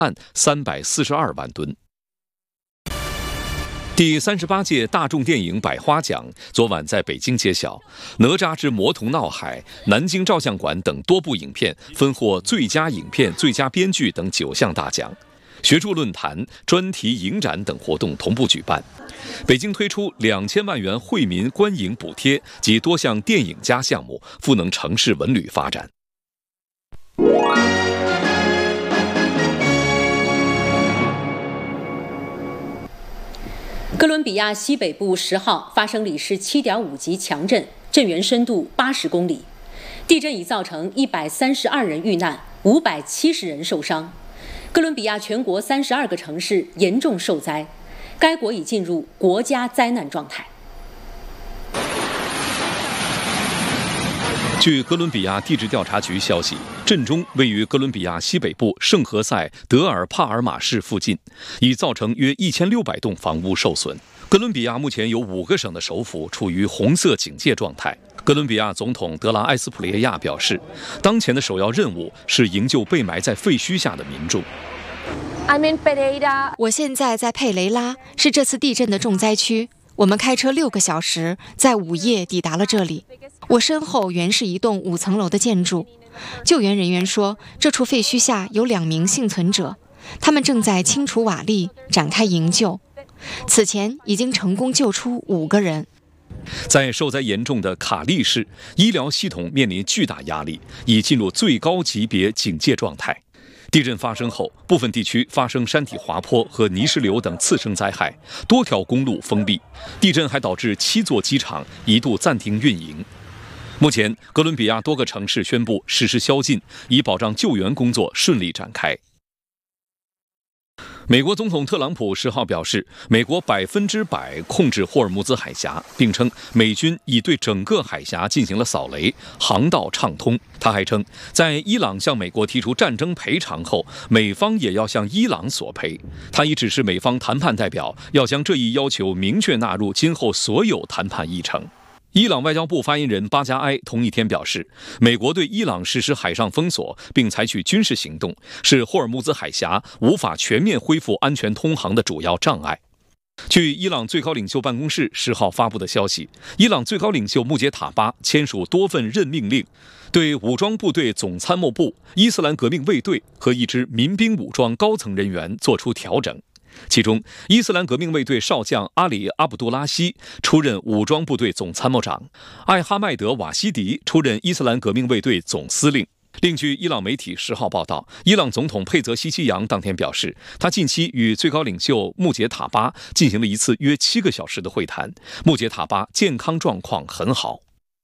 342万吨。第38届大众电影百花奖昨晚在北京揭晓，《哪吒之魔童闹海》、南京照相馆等多部影片分获最佳影片、最佳编剧等9项大奖。学术论坛、专题影展等活动同步举办。北京推出2000万元惠民观影补贴及多项电影加项目，赋能城市文旅发展。 哥伦比亚西北部10号发生里氏7.5级强震，震源深度80公里。地震已造成132人遇难，570人受伤。哥伦比亚全国32个城市严重受灾，该国已进入国家灾难状态。 据哥伦比亚地质调查局消息，震中位于哥伦比亚西北部圣何塞德尔帕尔马市附近，已造成约1600栋房屋受损。哥伦比亚目前有5个省的首府处于红色警戒状态。哥伦比亚总统德拉埃斯普列亚表示，当前的首要任务是营救被埋在废墟下的民众。 我现在在佩雷拉，是这次地震的重灾区。我们开车6个小时，在午夜抵达了这里。我身后原是一栋5层楼的建筑。救援人员说，这处废墟下有2名幸存者，他们正在清除瓦砾，展开营救。此前已经成功救出5个人。 在受灾严重的卡利市，医疗系统面临巨大压力，已进入最高级别警戒状态。地震发生后，部分地区发生山体滑坡和泥石流等次生灾害，多条公路封闭。地震还导致7座机场一度暂停运营。目前，哥伦比亚多个城市宣布实施宵禁，以保障救援工作顺利展开。美国总统特朗普10号表示，美国100%控制霍尔木兹海峡，并称美军已对整个海峡进行了扫雷，航道畅通。他还称，在伊朗向美国提出战争赔偿后，美方也要向伊朗索赔。他已指示美方谈判代表要将这一要求明确纳入今后所有谈判议程。伊朗外交部发言人巴加埃同一天表示，美国对伊朗实施海上封锁并采取军事行动，是霍尔木兹海峡无法全面恢复安全通航的主要障碍。据伊朗最高领袖办公室10号发布的消息，伊朗最高领袖穆杰塔巴签署多份任命令，对武装部队总参谋部、伊斯兰革命卫队和一支民兵武装高层人员作出调整。其中，伊斯兰革命卫队少将阿里·阿卜杜拉希出任武装部队总参谋长，艾哈迈德·瓦西迪出任伊斯兰革命卫队总司令。另据伊朗媒体10号报道，伊朗总统佩泽西奇扬当天表示，他近期与最高领袖穆杰塔巴进行了一次约7个小时的会谈，穆杰塔巴健康状况很好。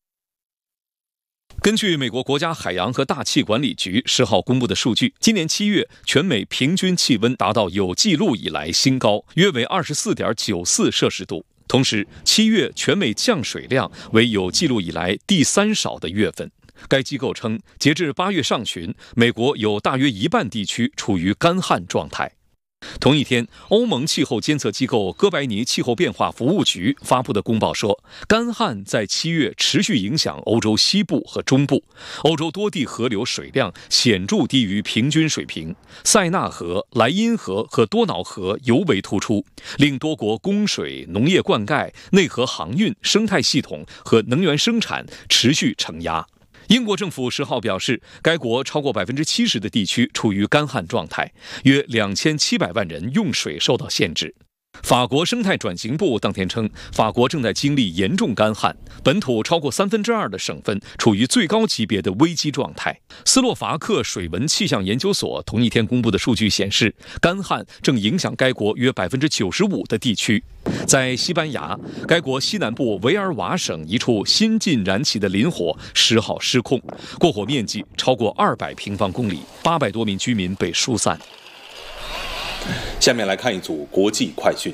根据美国国家海洋和大气管理局10号公布的数据，今年7月全美平均气温达到有记录以来新高，约为24.94摄氏度。同时，7月全美降水量为有记录以来第3少的月份。该机构称，截至8月上旬，美国有大约1半地区处于干旱状态。同一天，欧盟气候监测机构哥白尼气候变化服务局发布的公报说，干旱在7月持续影响欧洲西部和中部，欧洲多地河流水量显著低于平均水平，塞纳河、莱茵河和多瑙河尤为突出，令多国供水、农业灌溉、内河航运、生态系统和能源生产持续承压。英国政府10号表示，该国超过70%的地区处于干旱状态，约2700万人用水受到限制。法国生态转型部当天称，法国正在经历严重干旱，本土超过2/3的省份处于最高级别的危机状态。斯洛伐克水文气象研究所同一天公布的数据显示，干旱正影响该国约95%的地区。在西班牙，该国西南部维尔瓦省一处新近燃起的林火10号失控，过火面积超过200平方公里，800多名居民被疏散。 下面来看一组国际快讯。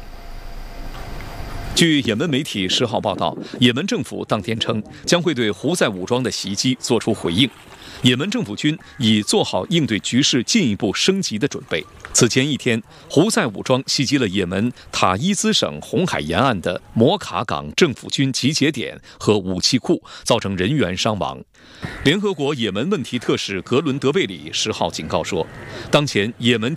据也门媒体10号报道，也门政府当天称将会对胡塞武装的袭击作出回应。 也门政府军已做好应对局势进一步升级的准备。此前一天，胡塞武装袭击了也门塔伊兹省红海沿岸的摩卡港政府军集结点和武器库，造成人员伤亡。联合国也门问题特使格伦德贝里10号警告说，当前也门